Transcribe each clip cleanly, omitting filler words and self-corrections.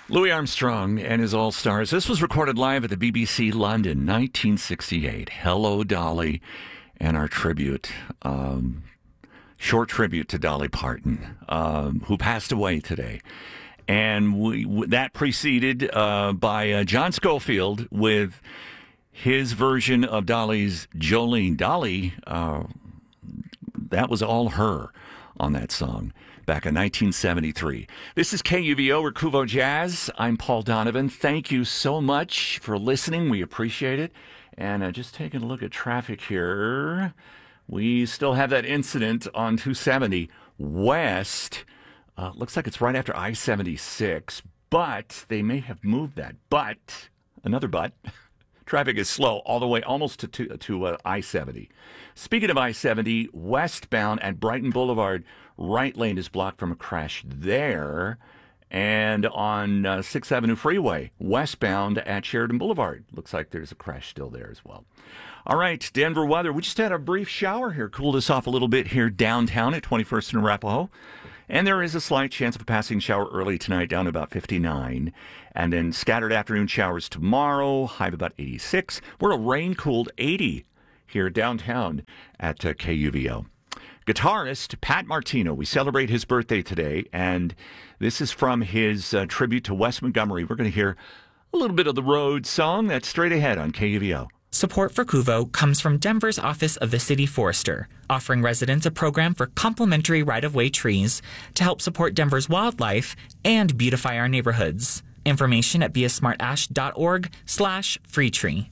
Louis Armstrong and his All-Stars. This was recorded live at the BBC London, 1968. Hello, Dolly, and our tribute, short tribute to Dolly Parton, who passed away today. And that preceded by John Scofield with his version of Dolly's Jolene. Dolly, that was all her on that song back in 1973. This is KUVO or Kuvo Jazz. I'm Paul Donovan. Thank you so much for listening. We appreciate it. And just taking a look at traffic here, we still have that incident on 270 West. Looks like it's right after I-76, but they may have moved that. But, another but, traffic is slow all the way almost to I-70. Speaking of I-70, westbound at Brighton Boulevard, right lane is blocked from a crash there. And on 6th Avenue Freeway, westbound at Sheridan Boulevard. Looks like there's a crash still there as well. All right, Denver weather. We just had a brief shower here. Cooled us off a little bit here downtown at 21st and Arapahoe. And there is a slight chance of a passing shower early tonight, down to about 59. And then scattered afternoon showers tomorrow, high of about 86. We're a rain-cooled 80 here downtown at KUVO. Guitarist Pat Martino, we celebrate his birthday today, and this is from his tribute to Wes Montgomery. We're going to hear a little bit of the Road song. That's straight ahead on KUVO. Support for KUVO comes from Denver's Office of the City Forester, offering residents a program for complimentary right-of-way trees to help support Denver's wildlife and beautify our neighborhoods. Information at beasmartash.org/freetree.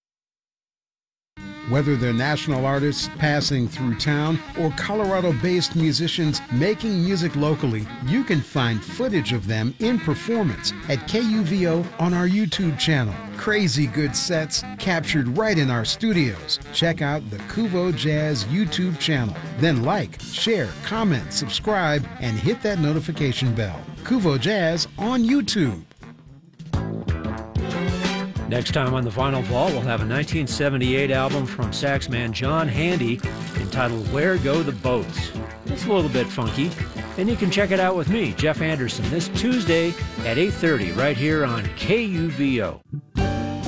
Whether they're national artists passing through town or Colorado-based musicians making music locally, you can find footage of them in performance at KUVO on our YouTube channel. Crazy good sets captured right in our studios. Check out the Kuvo Jazz YouTube channel. Then like, share, comment, subscribe, and hit that notification bell. Kuvo Jazz on YouTube. Next time on The Final Vault, we'll have a 1978 album from saxman John Handy entitled Where Go the Boats. It's a little bit funky, and you can check it out with me, Jeff Anderson, this Tuesday at 8:30 right here on KUVO.